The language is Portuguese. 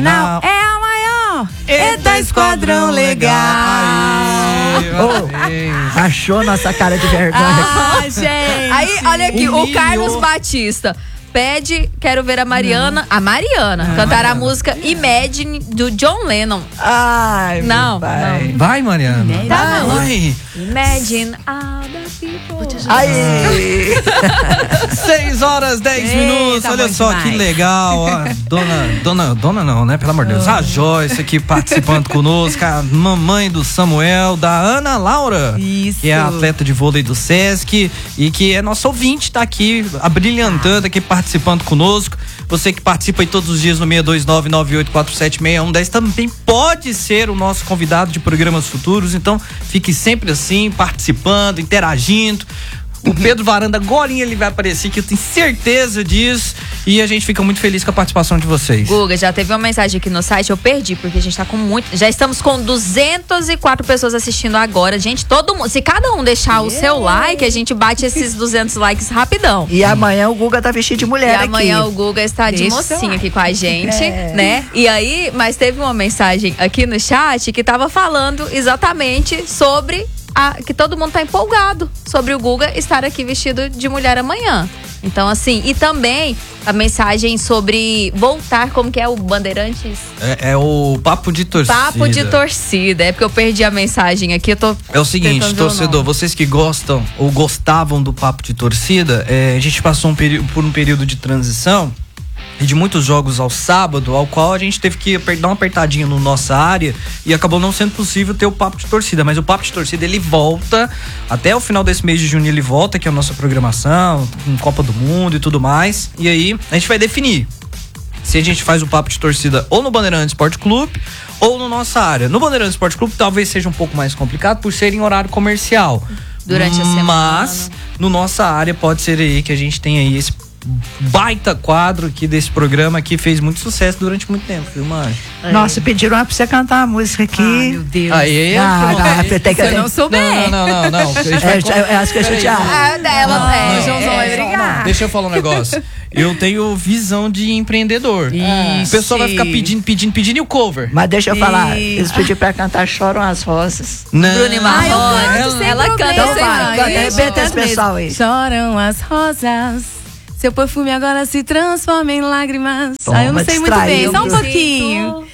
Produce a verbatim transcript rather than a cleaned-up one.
Nacional é a maior. Eita, Esquadrão Legal. Oh, achou nossa cara de vergonha. Ah, gente. Aí, olha aqui, Humilhou. o Carlos Batista pede, quero ver a Mariana, Não. a Mariana, Ah, cantar Mariana. a música Imagine do John Lennon. Ai, meu Não, pai. Vai, Mariana. Tá bom. Vai. Imagine all the people. Aí. seis horas, dez Eita, minutos. Olha bom só demais. que legal. A dona, dona, dona não, né? Pelo amor de Deus. A Joyce aqui participando conosco. A mamãe do Samuel, da Ana Laura. Isso. Que é a atleta de vôlei do Sesc e que é nosso ouvinte, tá aqui abrilhantando, aqui participando conosco. Você que participa aí todos os dias no seis dois nove, nove oito quatro sete, seis um um zero também pode ser o nosso convidado de programas futuros, então fique sempre assim, participando, interagindo. O Pedro Varanda agorinha ele vai aparecer, que eu tenho certeza disso, e a gente fica muito feliz com a participação de vocês. Guga, já teve uma mensagem aqui no site, eu perdi, porque a gente tá com muito. Já estamos com duzentas e quatro pessoas assistindo agora. Gente, todo mundo. Se cada um deixar o seu like, a gente bate esses duzentos likes rapidão. E amanhã o Guga tá vestido de mulher E aqui. amanhã o Guga está de Deixa o seu mocinho like. aqui com a gente, É. né? E aí, mas teve uma mensagem aqui no chat que tava falando exatamente sobre a, que todo mundo tá empolgado sobre o Guga estar aqui vestido de mulher amanhã. Então, assim, e também a mensagem sobre voltar, como que é o Bandeirantes? É, é o papo de torcida. Papo de torcida. É porque eu perdi a mensagem aqui, eu tô É o seguinte, tentando ver o torcedor, nome. vocês que gostam ou gostavam do papo de torcida, é, a gente passou um período, por um período de transição e de muitos jogos ao sábado, ao qual a gente teve que aper- dar uma apertadinha na nossa área e acabou não sendo possível ter o papo de torcida, mas o papo de torcida ele volta, até o final desse mês de junho ele volta, que é a nossa programação, com Copa do Mundo e tudo mais, e aí a gente vai definir se a gente faz o papo de torcida ou no Bandeirantes Esporte Clube ou na nossa área. No Bandeirantes Esporte Clube talvez seja um pouco mais complicado por ser em horário comercial. Durante a semana. Mas, no nossa área pode ser aí que a gente tem aí esse baita quadro aqui desse programa que fez muito sucesso durante muito tempo, viu, mãe? Nossa, pediram pra você cantar a música aqui. Ai, meu Deus. Aí, Ah, não, tem que- Se eu não souber. Não, não, não, não. A gente vai É, eu- eu acho que é Peraí. chateado. Ah, dela, Não, é. o Joãozão vai é, brigar. Deixa eu falar um negócio. Eu tenho visão de empreendedor. Ixi. O pessoal vai ficar pedindo, pedindo, pedindo e o cover? Mas deixa eu falar, Ih. eles pediram pra cantar Choram as Rosas. Não. Bruna Marrone. Ah, eu canto sem Ela canta problema. Então sem vai, problema. canta, Gente, arrebenta esse mesmo. pessoal aí. Choram as rosas, seu perfume agora se transforma em lágrimas. Toma, Ah, eu não sei muito bem, distraiu. só um pouquinho.